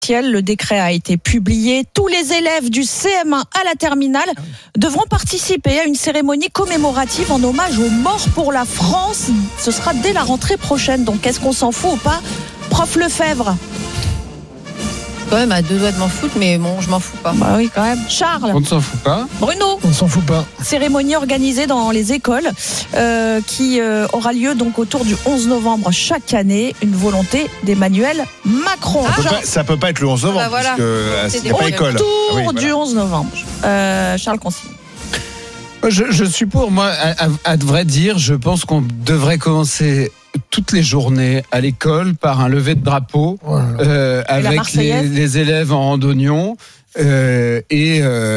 Le décret a été publié. Tous les élèves du CM1 à la terminale devront participer à une cérémonie commémorative en hommage aux morts pour la France. Ce sera dès la rentrée prochaine. Donc, est-ce qu'on s'en fout ou pas? Prof Lefebvre. Quand même à deux doigts de m'en foutre, mais bon, je m'en fous pas. Bah oui, quand même. Charles. On ne s'en fout pas. Bruno. On ne s'en fout pas. Cérémonie organisée dans les écoles qui aura lieu donc autour du 11 novembre chaque année. Une volonté d'Emmanuel Macron. Ça peut pas être le 11 novembre, voilà. parce qu'il n'y a pas école. Autour du 11 novembre. Charles Consigne. Je suis pour. Moi, à vrai dire, je pense qu'on devrait commencer toutes les journées à l'école par un lever de drapeau avec les élèves en randonnion. Et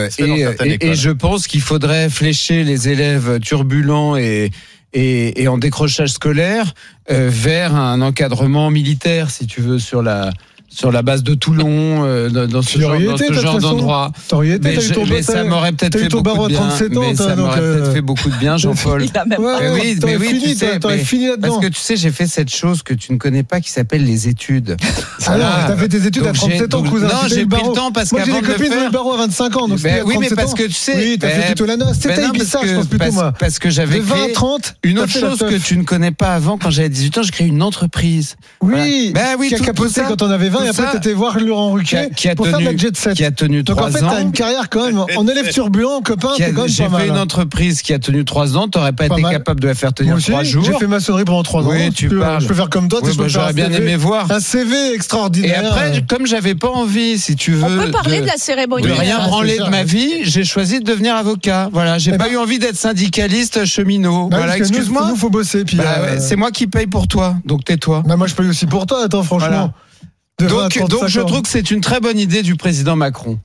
je pense qu'il faudrait flécher les élèves turbulents et en décrochage scolaire vers un encadrement militaire, si tu veux, sur la base de Toulon, dans ce genre d'endroit. Mais ça m'aurait peut-être fait beaucoup de bien. Mais ça m'aurait peut-être fait beaucoup de bien, Jean-Paul. Mais oui, tu sais, fini là-dedans. Parce que tu sais, j'ai fait cette chose que tu ne connais pas qui s'appelle les études. Alors, t'as fait tes études à 37 ans, cousin. Non, j'ai pris le temps parce qu'avant de le faire. Moi, j'ai des copines dans le barreau à 25 ans. Oui, mais parce que tu sais. Oui, t'as fait plutôt la noce. C'était Ibiza, je pense plutôt moi. Parce que j'avais créé une autre chose que tu ne connais pas avant. Quand j'avais 18 ans, j'ai créé une entreprise. Oui, qui a capoté quand on avait 20. Et après, t'étais voir Laurent Ruquier pour faire de la jet set. Qui a tenu 3 ans. Donc en fait, t'as une carrière quand même en élève turbulent, copain. J'ai fait une entreprise qui a tenu 3 ans. T'aurais pas été capable de la faire tenir 3 jours. J'ai fait maçonnerie pendant 3 ans. Oui, tu parles. Je peux faire comme toi. J'aurais bien aimé voir un CV extraordinaire. Et après, comme j'avais pas envie, si tu veux, on peut parler de la cérémonie. De rien branler de ma vie, j'ai choisi de devenir avocat. Voilà, j'ai pas eu envie d'être syndicaliste cheminot. Voilà, excuse-moi. Nous, faut bosser. C'est moi qui paye pour toi, donc tais-toi. Moi, je paye aussi pour toi. Attends, franchement. Donc je trouve que c'est une très bonne idée du président Macron.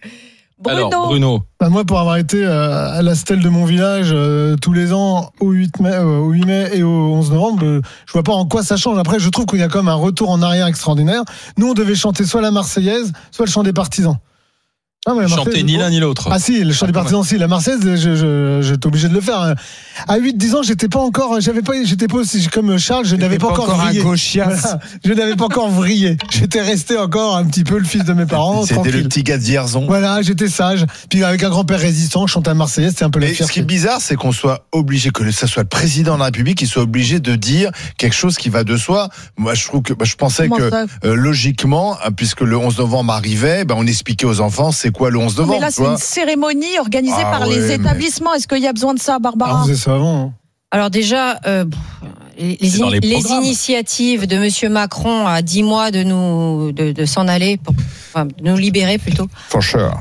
Bruno. Moi, pour avoir été à la stèle de mon village tous les ans au 8 mai et au 11 novembre, je vois pas en quoi ça change. Après, je trouve qu'il y a quand même un retour en arrière extraordinaire. Nous, on devait chanter soit la Marseillaise, soit le chant des partisans. Chanter ni l'un ni l'autre. Ah si, le chant des partisans, si. La Marseillaise, j'étais obligé de le faire. À 8-10 ans, j'étais pas aussi, comme Charles, je n'avais pas encore vrillé. Voilà, je n'avais pas encore vrillé. J'étais resté encore un petit peu le fils de mes parents. C'était tranquille. le petit gars de Vierzon. Voilà, j'étais sage. Puis avec un grand-père résistant, je chantais la Marseillaise, c'était un peu la fierté. Ce qui est bizarre, c'est qu'on soit obligé, que ça soit le président de la République qui soit obligé de dire quelque chose qui va de soi. Moi, je pensais que logiquement, puisque le 11 novembre arrivait, on expliquait aux enfants c'est quoi le 11 novembre. Mais là, c'est une cérémonie organisée par les établissements. Est-ce qu'il y a besoin de ça, Barbara? On faisait ça avant. Alors déjà, les initiatives de Monsieur Macron à 10 mois de s'en aller, de nous libérer plutôt. For sure.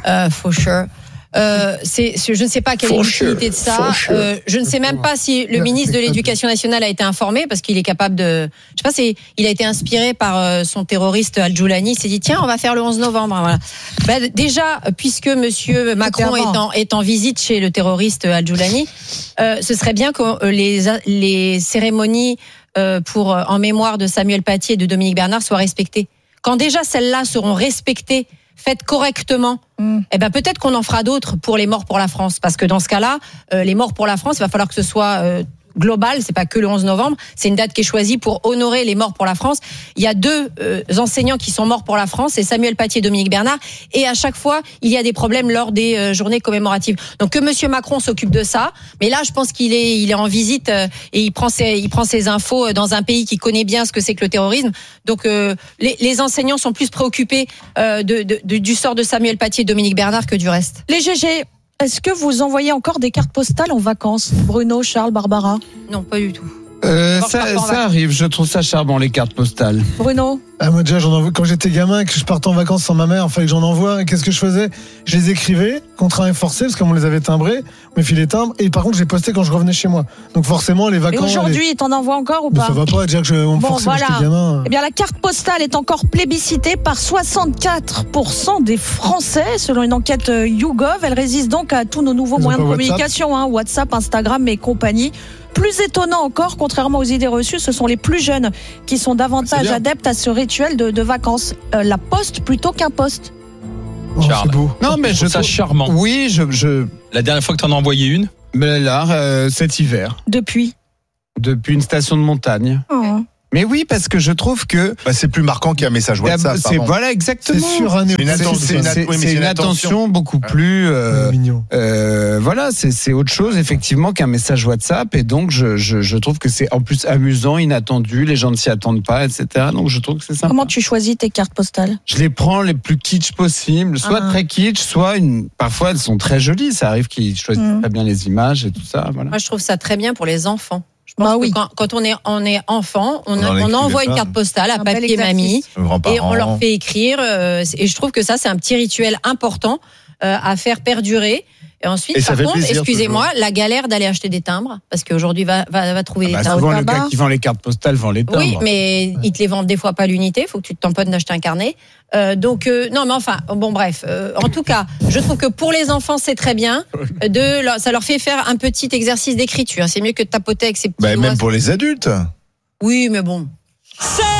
Je ne sais pas quelle est l'utilité de ça. Je ne sais même pas si le ministre de l'Éducation nationale a été informé, parce qu'il est capable de. Je sais pas si il a été inspiré par son terroriste Al-Joulani. Il s'est dit tiens, on va faire le 11 novembre. Voilà. Déjà, puisque Monsieur Macron est en visite chez le terroriste Al-Joulani, ce serait bien que les cérémonies en mémoire de Samuel Paty et de Dominique Bernard soient respectées. Quand déjà celles-là seront respectées, faites correctement, peut-être qu'on en fera d'autres pour les morts pour la France. Parce que dans ce cas-là, les morts pour la France, il va falloir que ce soit global, c'est pas que le 11 novembre, c'est une date qui est choisie pour honorer les morts pour la France. Il y a 2 enseignants qui sont morts pour la France, c'est Samuel Paty et Dominique Bernard, et à chaque fois, il y a des problèmes lors des journées commémoratives. Donc que Monsieur Macron s'occupe de ça, mais là je pense qu'il est en visite et il prend ses infos dans un pays qui connaît bien ce que c'est que le terrorisme. Donc les enseignants sont plus préoccupés du sort de Samuel Paty et Dominique Bernard que du reste. Les GG, est-ce que vous envoyez encore des cartes postales en vacances? Bruno, Charles, Barbara? Non, pas du tout. Ça arrive, je trouve ça charmant, les cartes postales. Bruno? Moi déjà, quand j'étais gamin et que je partais en vacances sans ma mère, il fallait que j'en envoie. Qu'est-ce que je faisais? Je les écrivais, contrat forcé, parce qu'on me les avait timbrés, on me filait les timbres, et par contre, je les postais quand je revenais chez moi. Donc forcément, les vacances... Et aujourd'hui, t'en envoies encore ou pas? Ça va pas dire que on me forçait quand j'étais gamin. Eh bien, la carte postale est encore plébiscitée par 64% des Français, selon une enquête YouGov. Elle résiste donc à tous nos nouveaux moyens de communication, WhatsApp, Instagram et compagnie. Plus étonnant encore, contrairement aux idées reçues, ce sont les plus jeunes qui sont davantage adeptes à ce rituel de vacances. La poste plutôt qu'un poste. Charles. C'est beau. Non, mais je trouve ça charmant. Oui, La dernière fois que t'en as envoyé une? Mais là, cet hiver. Depuis Depuis une station de montagne. Mais oui, parce que je trouve que c'est plus marquant qu'un message WhatsApp. Voilà, exactement. C'est suranné. C'est une attention beaucoup plus. Mignon. Voilà, c'est autre chose effectivement qu'un message WhatsApp, et donc je trouve que c'est en plus amusant, inattendu, les gens ne s'y attendent pas, etc. Donc je trouve que c'est sympa. Comment tu choisis tes cartes postales ? Je les prends les plus kitsch possibles, soit très kitsch, soit parfois elles sont très jolies. Ça arrive qu'ils choisissent très bien les images et tout ça. Voilà. Moi, je trouve ça très bien pour les enfants. Je pense que quand on est enfant, on envoie une carte postale à papy et mamie et on leur fait écrire. Et je trouve que ça, c'est un petit rituel important à faire perdurer. Et ensuite, par contre, excusez-moi, la galère d'aller acheter des timbres, parce qu'aujourd'hui, va trouver des timbres. Souvent, le gars qui vend les cartes postales vend les timbres. Oui, mais ils te les vendent des fois pas à l'unité. Il faut que tu te tamponnes d'acheter un carnet. Non, mais enfin, bon, bref. En tout cas, je trouve que pour les enfants, c'est très bien. Ça leur fait faire un petit exercice d'écriture. C'est mieux que de tapoter avec ces petits doigts. Même pour les adultes. Oui, mais bon.